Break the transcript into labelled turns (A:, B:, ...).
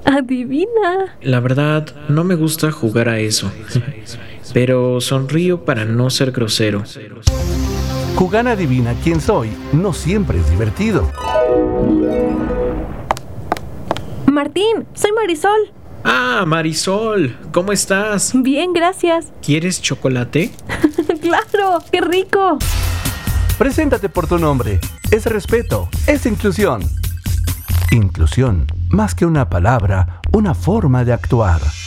A: Adivina.
B: La verdad, no me gusta jugar a eso. Pero sonrío para no ser grosero.
C: Jugar Adivina quién soy no siempre es divertido.
A: Martín, soy Marisol.
B: Ah, Marisol, ¿cómo estás?
A: Bien, gracias.
B: ¿Quieres chocolate?
A: ¡Claro! ¡Qué rico!
C: Preséntate por tu nombre. Es respeto, es inclusión. Inclusión, más que una palabra, una forma de actuar.